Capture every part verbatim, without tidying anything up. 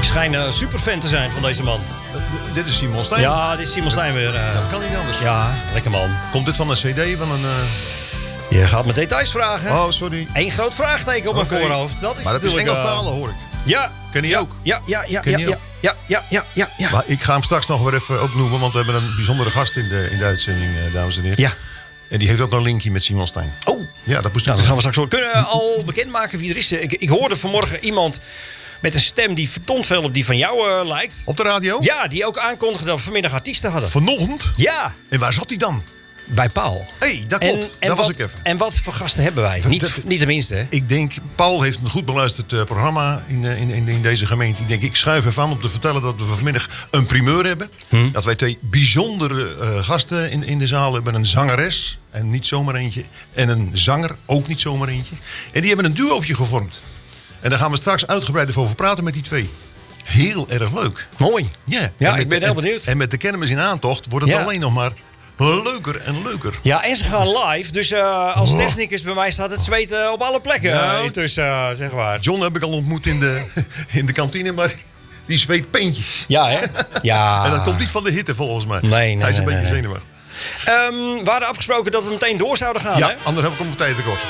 Ik schijn een uh, superfan te zijn van deze man. Uh, d- dit is Simon Stein? Ja, dit is Simon Stein weer. Uh... Dat kan niet anders. Ja, lekker man. Komt dit van een cd, van een... Uh... Je gaat me details vragen. Oh, sorry. Eén groot vraagteken op okay. mijn voorhoofd. Dat is maar dat is Engelstalen, uh... hoor ik. Ja. Ken je ja. ook? Ja, ja, ja. Ken ja, je ja, ook? ja, ja, ja, ja, ja. Maar ik ga hem straks nog weer even opnoemen, want we hebben een bijzondere gast in de, in de uitzending, uh, dames en heren. Ja. En die heeft ook een linkje met Simon Stein. Oh. Ja, dat moest nou, dat gaan we straks horen. Kunnen we al bekendmaken wie er is? Ik, ik hoorde vanmorgen iemand met een stem die verdomd veel op die van jou uh, lijkt. Op de radio? Ja, die ook aankondigde dat we vanmiddag artiesten hadden. Vanochtend? Ja. En waar zat hij dan? Bij Paul. Hé, hey, dat klopt. En, en dat wat, was ik even. En wat voor gasten hebben wij? Niet, dat, niet de minste, hè? Ik denk, Paul heeft een goed beluisterd uh, programma in, uh, in, in, in deze gemeente. Ik denk, ik schuif ervan om te vertellen dat we vanmiddag een primeur hebben. Hm? Dat wij twee bijzondere uh, gasten in, in de zaal hebben. Een zangeres, en niet zomaar eentje. En een zanger, ook niet zomaar eentje. En die hebben een duootje gevormd. En daar gaan we straks uitgebreid over praten met die twee. Heel erg leuk. Mooi. Yeah. Ja, met, ik ben heel benieuwd. En, en met de Kermis in aantocht wordt het ja. alleen nog maar leuker en leuker. Ja, en ze gaan live. Dus uh, als technicus bij mij staat het zweet uh, op alle plekken. Ja. Uh, intussen, uh, zeg maar. John heb ik al ontmoet in de, in de kantine, maar die zweet peentjes. Ja, hè? Ja. En dat komt niet van de hitte, volgens mij. Nee, nee, Hij is een nee, beetje nee. zenuwachtig. Um, we hadden afgesproken dat we meteen door zouden gaan, ja, hè? anders heb ik om tijd tekort.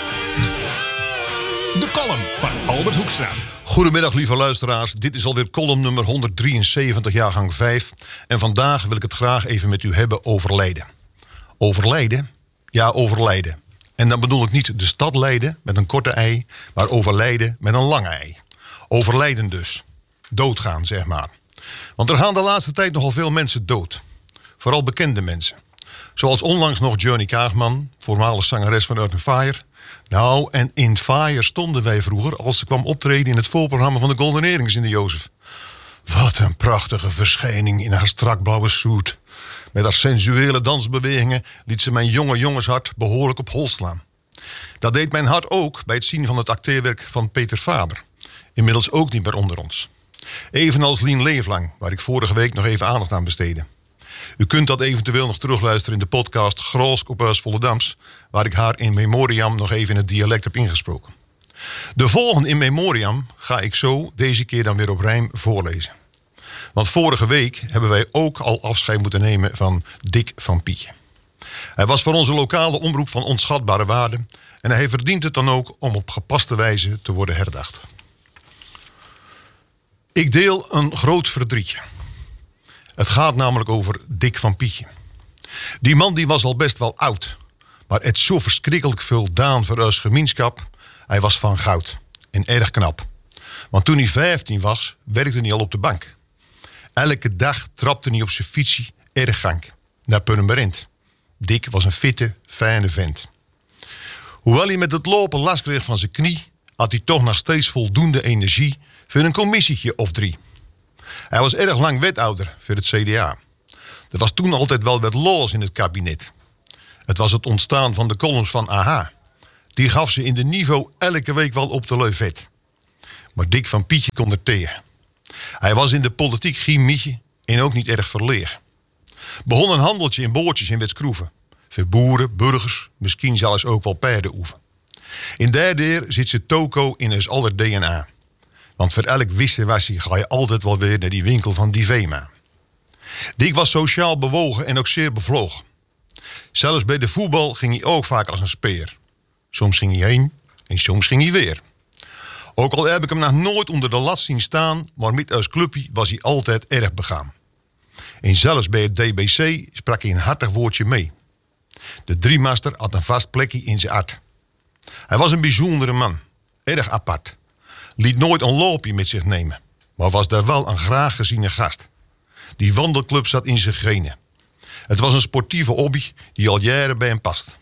De column van Albert Hoekstra. Goedemiddag, lieve luisteraars. Dit is alweer column nummer honderddrieënzeventig, jaargang vijf. En vandaag wil ik het graag even met u hebben over Leiden. Over Leiden? Ja, over Leiden. En dan bedoel ik niet de stad Leiden met een korte ei, maar over Leiden met een lange ei. Over Leiden dus. Doodgaan, zeg maar. Want er gaan de laatste tijd nogal veel mensen dood. Vooral bekende mensen. Zoals onlangs nog Johnny Kaagman, voormalig zangeres van Earth and Fire. Nou, en in Fire stonden wij vroeger als ze kwam optreden in het voorprogramma van de Golden Earrings in de Jozef. Wat een prachtige verschijning in haar strakblauwe suit. Met haar sensuele dansbewegingen liet ze mijn jonge jongenshart behoorlijk op hol slaan. Dat deed mijn hart ook bij het zien van het acteerwerk van Peter Faber. Inmiddels ook niet meer onder ons. Evenals Lien Leeflang, waar ik vorige week nog even aandacht aan besteedde. U kunt dat eventueel nog terugluisteren in de podcast Groosk op Huis Volendams, waar ik haar in memoriam nog even in het dialect heb ingesproken. De volgende in memoriam ga ik zo deze keer dan weer op rijm voorlezen. Want vorige week hebben wij ook al afscheid moeten nemen van Dick van Pietje. Hij was voor onze lokale omroep van onschatbare waarde en hij verdient het dan ook om op gepaste wijze te worden herdacht. Ik deel een groot verdrietje. Het gaat namelijk over Dick van Pietje. Die man die was al best wel oud, maar het zo verschrikkelijk veel daan voor ons gemeenschap. Hij was van goud en erg knap. Want toen hij vijftien was, werkte hij al op de bank. Elke dag trapte hij op zijn fietsie erg gang naar Purmerend. Dick was een fitte, fijne vent. Hoewel hij met het lopen last kreeg van zijn knie, had hij toch nog steeds voldoende energie voor een commissietje of drie. Hij was erg lang wethouder voor het C D A. Er was toen altijd wel wat los in het kabinet. Het was het ontstaan van de columns van A H. Die gaf ze in de niveau elke week wel op de leuvet. Maar Dick van Pietje kon er tegen. Hij was in de politiek geen mietje en ook niet erg verlegen. Begon een handeltje in boordjes in Wetskroeven. Voor boeren, burgers, misschien zelfs ook wel paardenoeven. In derde zit ze toko in ons aller D N A. Want voor elk wisselwassie ga je altijd wel weer naar die winkel van Divema. Dick was sociaal bewogen en ook zeer bevlogen. Zelfs bij de voetbal ging hij ook vaak als een speer. Soms ging hij heen en soms ging hij weer. Ook al heb ik hem nog nooit onder de lat zien staan, maar met als clubje was hij altijd erg begaan. En zelfs bij het D B C sprak hij een hartig woordje mee. De driemaster had een vast plekje in zijn hart. Hij was een bijzondere man, erg apart. Liet nooit een loopje met zich nemen, maar was daar wel een graag geziene gast. Die wandelclub zat in zijn genen. Het was een sportieve hobby die al jaren bij hem past.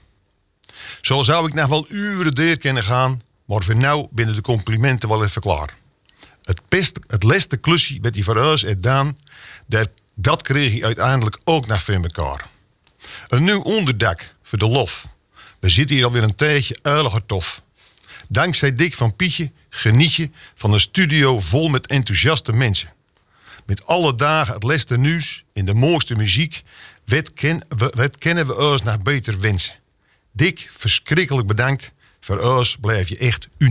Zo zou ik nog wel uren deur kunnen gaan, maar voor nou binnen de complimenten wel even klaar. Het, beste, het leste klusje met die voor ons gedaan, dat, dat kreeg hij uiteindelijk ook nog voor elkaar. Een nieuw onderdak voor de lof. We zitten hier alweer een tijdje uiliger tof. Dankzij Dick van Pietje geniet je van een studio vol met enthousiaste mensen. Met alle dagen het leste nieuws en de mooiste muziek. Wat, ken, wat kennen we ons nog beter wensen. Dick, verschrikkelijk bedankt. Voor ons blijf je echt uniek.